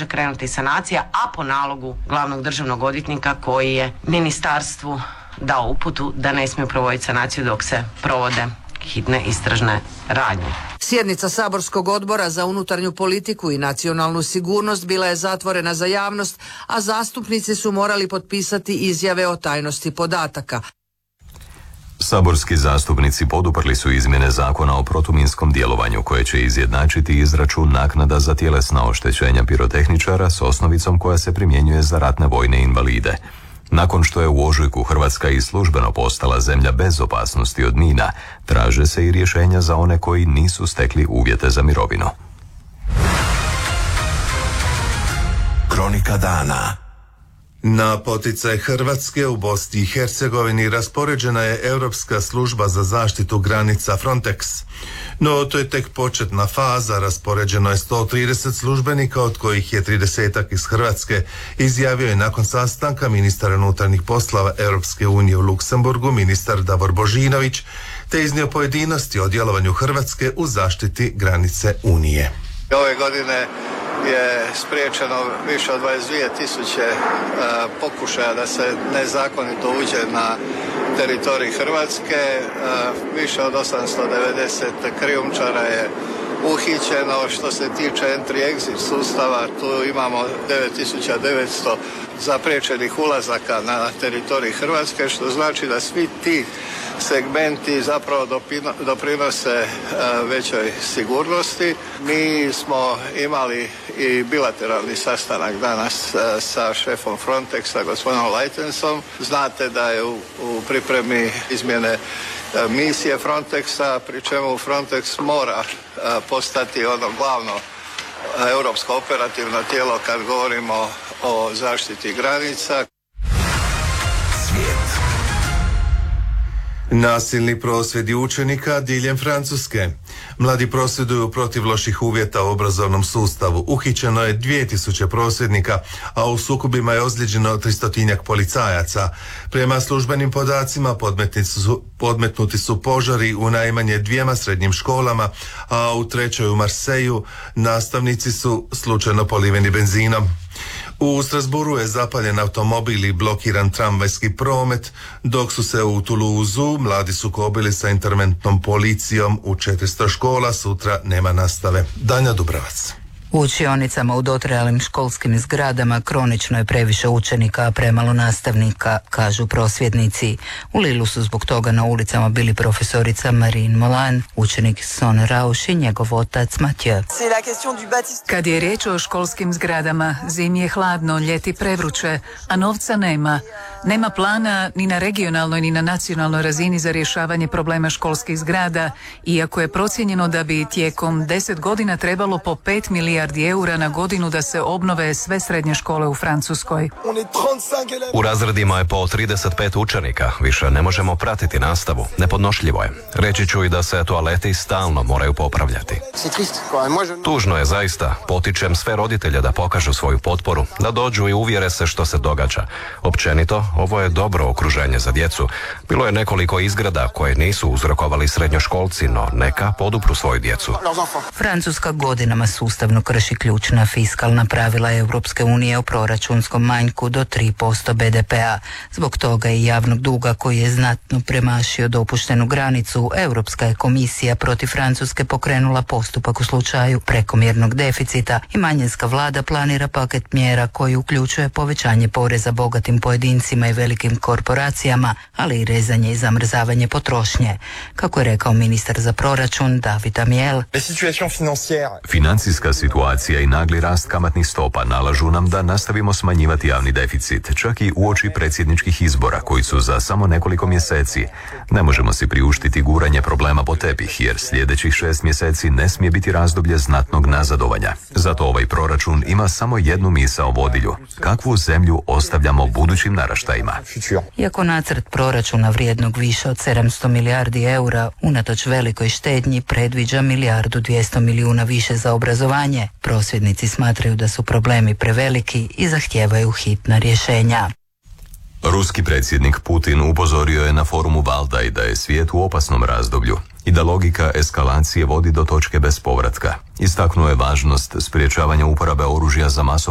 može krenuti sanacija, a po nalogu glavnog državnog odvjetnika koji je ministarstvu dao uputu da ne smiju provoditi sanaciju dok se provode hitne istražne radnje. Sjednica saborskog odbora za unutarnju politiku i nacionalnu sigurnost bila je zatvorena za javnost, a zastupnici su morali potpisati izjave o tajnosti podataka. Saborski zastupnici poduprli su izmjene zakona o protuminskom djelovanju koje će izjednačiti izračun naknada za tjelesna oštećenja pirotehničara s osnovicom koja se primjenjuje za ratne vojne invalide. Nakon što je u ožujku Hrvatska i službeno postala zemlja bez opasnosti od mina, traže se i rješenja za one koji nisu stekli uvjete za mirovinu. Kronika dana. Na poticaj Hrvatske u Bosni i Hercegovini raspoređena je Europska služba za zaštitu granica Frontex. No, to je tek početna faza, raspoređeno je 130 službenika, od kojih je 30 iz Hrvatske, izjavio je nakon sastanka ministara unutarnjih poslova Europske unije u Luksemburgu ministar Davor Božinović, te iznio pojedinosti o djelovanju Hrvatske u zaštiti granice Unije. Ove godine je spriječeno više od 22.000 pokušaja da se nezakonito uđe na teritorij Hrvatske. Više od 890 krijumčara je uhićeno. Što se tiče entry-exit sustava, tu imamo 9.900 zapriječenih ulazaka na teritorij Hrvatske, što znači da svi ti segmenti zapravo doprinose većoj sigurnosti. Mi smo imali i bilateralni sastanak danas sa šefom Frontexa, gospodinom Leitensom. Znate da je u pripremi izmjene misije Frontexa, pri čemu Frontex mora postati ono glavno europsko operativno tijelo kad govorimo o zaštiti granica. Nasilni prosvjedi učenika diljem Francuske. Mladi prosvjeduju protiv loših uvjeta u obrazovnom sustavu. Uhićeno je 2000 prosvjednika, a u sukobima je ozlijeđeno 300-tinjak policajaca. Prema službenim podacima podmetnuti su požari u najmanje 2 srednjim školama, a u 3 u Marseju nastavnici su slučajno poliveni benzinom. U Strasburu je zapaljen automobil i blokiran tramvajski promet, dok su se u Toulouseu mladi sukobili sa interventnom policijom u 400 škola. Sutra nema nastave. Danja Dubravac. U učionicama u dotrajalim školskim zgradama kronično je previše učenika, a premalo nastavnika, kažu prosvjednici. U Lilu su zbog toga na ulicama bili profesorica Marine Molan, učenik Son Rauš i njegov otac Mathieu. Kad je riječ o školskim zgradama, zimi je hladno, ljeti prevruće, a novca nema. Nema plana ni na regionalnoj ni na nacionalnoj razini za rješavanje problema školskih zgrada, iako je procijenjeno da bi tijekom 10 godina trebalo po 5 milijardi eura na godinu da se obnove sve srednje škole u Francuskoj. U razredima je po 35 učenika, više ne možemo pratiti nastavu, nepodnošljivo je. Reći ću i da se toaleti stalno moraju popravljati. Tužno je zaista, potičem sve roditelje da pokažu svoju potporu, da dođu i uvjere se što se događa. Općenito, ovo je dobro okruženje za djecu. Bilo je nekoliko izgrada koje nisu uzrokovali srednjoškolci, no neka podupru svoju djecu. Francuska godinama sustavno krši ključna fiskalna pravila Europske unije o proračunskom manjku do 3% BDP-a. Zbog toga i javnog duga koji je znatno premašio dopuštenu granicu, Europska je komisija protiv Francuske pokrenula postupak u slučaju prekomjernog deficita i manjinska vlada planira paket mjera koji uključuje povećanje poreza bogatim pojedincima i velikim korporacijama, ali i rezanje i zamrzavanje potrošnje. Kako je rekao ministar za proračun David Amiel, financijska situacija i nagli rast kamatnih stopa nalažu nam da nastavimo smanjivati javni deficit, čak i uoči predsjedničkih izbora koji su za samo nekoliko mjeseci. Ne možemo si priuštiti guranje problema po tepih, jer sljedećih 6 mjeseci ne smije biti razdoblje znatnog nazadovanja. Zato ovaj proračun ima samo jednu misao vodilju: kakvu zemlju ostavljamo budućim naraštajima. Iako nacrt proračuna vrijednog više od 700 milijardi eura unatoč velikoj štednji predviđa 1,2 milijarde više za obrazovanje, prosvjednici smatraju da su problemi preveliki i zahtijevaju hitna rješenja. Ruski predsjednik Putin upozorio je na forumu Valdaj da je svijet u opasnom razdoblju i da logika eskalacije vodi do točke bez povratka. Istaknuo je važnost sprječavanja uporabe oružja za masovno